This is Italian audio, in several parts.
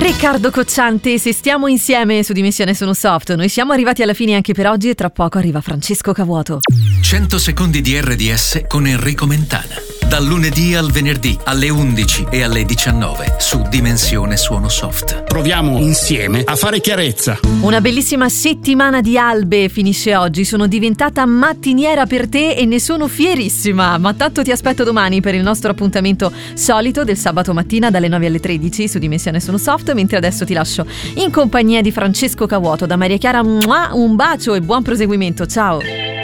Riccardo Cocciante, se stiamo insieme su Dimensione Sono Soft, noi siamo arrivati alla fine anche per oggi e tra poco arriva Francesco Cavuoto. 100 secondi di RDS con Enrico Mentana. Dal lunedì al venerdì alle 11 e alle 19 su Dimensione Suono Soft. Proviamo insieme a fare chiarezza. Una bellissima settimana di albe finisce oggi. Sono diventata mattiniera per te e ne sono fierissima. Ma tanto ti aspetto domani per il nostro appuntamento solito del sabato mattina dalle 9 alle 13 su Dimensione Sono Soft. Mentre adesso ti lascio in compagnia di Francesco Cavuoto. Da Maria Chiara, un bacio e buon proseguimento. Ciao.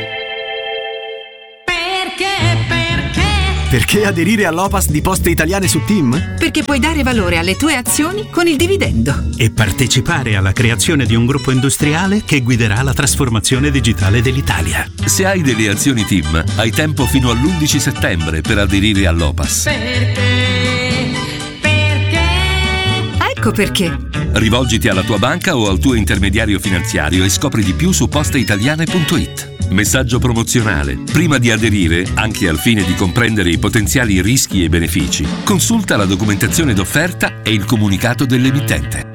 Perché aderire all'Opas di Poste Italiane su TIM? Perché puoi dare valore alle tue azioni con il dividendo. E partecipare alla creazione di un gruppo industriale che guiderà la trasformazione digitale dell'Italia. Se hai delle azioni TIM, hai tempo fino all'11 settembre per aderire all'Opas. Perché? Ecco perché. Rivolgiti alla tua banca o al tuo intermediario finanziario e scopri di più su posteitaliane.it. Messaggio promozionale. Prima di aderire, anche al fine di comprendere i potenziali rischi e benefici, consulta la documentazione d'offerta e il comunicato dell'emittente.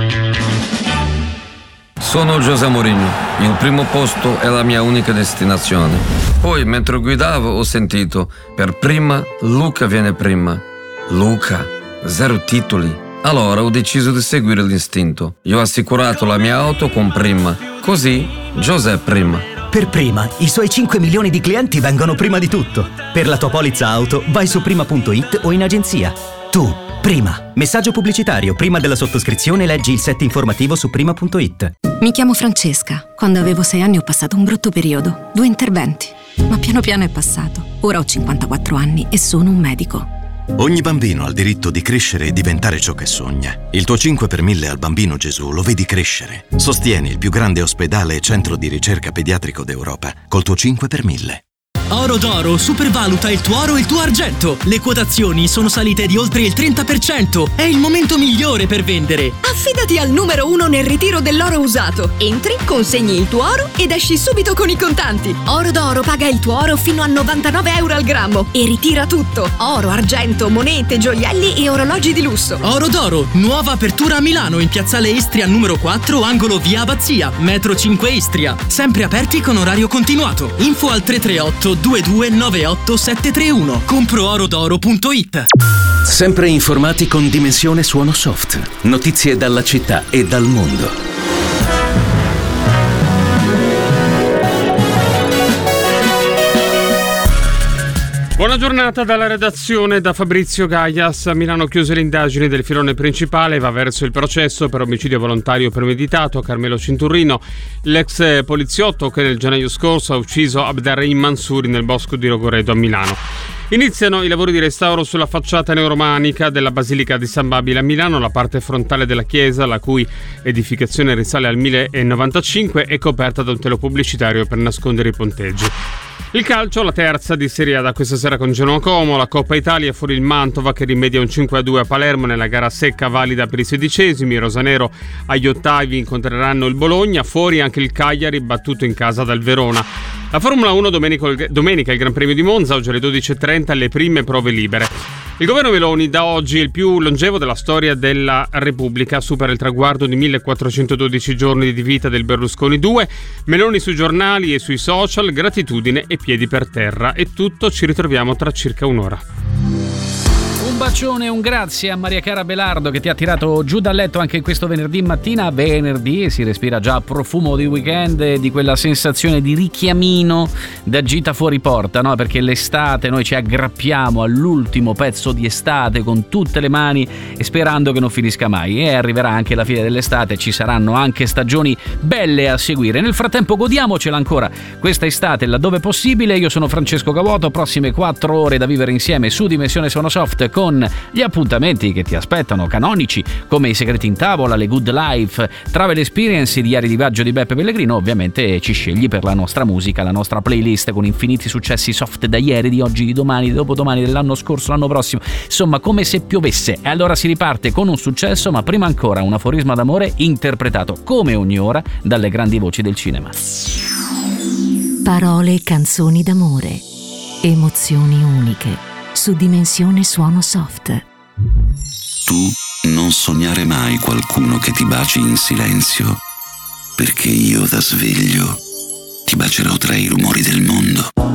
Sono José Mourinho. Il primo posto è la mia unica destinazione. Poi, mentre guidavo, ho sentito: per prima, Luca viene prima. Luca, 0 titoli. Allora ho deciso di seguire l'istinto. Io ho assicurato la mia auto con Prima. Così, José prima. Per Prima, i suoi 5 milioni di clienti vengono prima di tutto. Per la tua polizza auto, vai su prima.it o in agenzia. Tu, Prima. Messaggio pubblicitario. Prima della sottoscrizione leggi il set informativo su prima.it. Mi chiamo Francesca. Quando avevo 6 anni ho passato un brutto periodo. 2 interventi. Ma piano piano è passato. Ora ho 54 anni e sono un medico. Ogni bambino ha il diritto di crescere e diventare ciò che sogna. Il tuo 5 per 1000 al Bambino Gesù lo vedi crescere. Sostieni il più grande ospedale e centro di ricerca pediatrico d'Europa col tuo 5 per 1000. Oro d'Oro supervaluta il tuo oro e il tuo argento. Le quotazioni sono salite di oltre il 30%. È il momento migliore per vendere. Affidati al numero 1 nel ritiro dell'oro usato. Entri, consegni il tuo oro ed esci subito con i contanti. Oro d'Oro paga il tuo oro fino a 99 euro al grammo e ritira tutto: oro, argento, monete, gioielli e orologi di lusso. Oro d'Oro, nuova apertura a Milano in piazzale Istria numero 4, angolo via Abbazia, metro 5 Istria. Sempre aperti con orario continuato. Info al 338 2298 731. Comproorodoro.it. Sempre informati con Dimensione Suono Soft. Notizie dalla città e dal mondo. Buona giornata dalla redazione, da Fabrizio Gaias. A Milano chiuse le indagini del filone principale, va verso il processo per omicidio volontario premeditato a Carmelo Cinturrino, l'ex poliziotto che nel gennaio scorso ha ucciso Abderrahim Mansouri nel bosco di Rogoredo a Milano. Iniziano i lavori di restauro sulla facciata neoromanica della Basilica di San Babila a Milano. La parte frontale della chiesa, la cui edificazione risale al 1095, è coperta da un telo pubblicitario per nascondere i ponteggi. Il calcio, la terza di Serie A da questa sera con Genoa Como, la Coppa Italia, fuori il Mantova che rimedia un 5-2 a Palermo nella gara secca valida per i 16esimi, i rosanero agli ottavi incontreranno il Bologna, fuori anche il Cagliari battuto in casa dal Verona. La Formula 1 domenica il Gran Premio di Monza, oggi alle 12.30 le prime prove libere. Il governo Meloni da oggi è il più longevo della storia della Repubblica, supera il traguardo di 1412 giorni di vita del Berlusconi 2. Meloni sui giornali e sui social, gratitudine e piedi per terra. È tutto, ci ritroviamo tra circa un'ora. Un bacione, un grazie a Maria Chiara Belardo che ti ha tirato giù dal letto anche questo venerdì mattina. Venerdì, si respira già profumo di weekend e di quella sensazione di richiamino da gita fuori porta, no? Perché l'estate noi ci aggrappiamo all'ultimo pezzo di estate con tutte le mani e sperando che non finisca mai. E arriverà anche la fine dell'estate, ci saranno anche stagioni belle a seguire. Nel frattempo godiamocela ancora questa estate laddove possibile. Io sono Francesco Cavuoto, prossime 4 ore da vivere insieme su Dimensione Suono Soft con gli appuntamenti che ti aspettano, canonici come I segreti in tavola, le Good Life, Travel Experience, i diari di viaggio di Beppe Pellegrino. Ovviamente ci scegli per la nostra musica, la nostra playlist con infiniti successi soft da ieri, di oggi, di domani, di dopodomani, dell'anno scorso, l'anno prossimo, insomma come se piovesse. E allora si riparte con un successo, ma prima ancora un aforisma d'amore interpretato come ogni ora dalle grandi voci del cinema. Parole e canzoni d'amore, emozioni uniche su Dimensione Suono Soft. Tu non non sognare mai qualcuno che ti baci in silenzio, perché io da sveglio ti bacerò tra i rumori del mondo.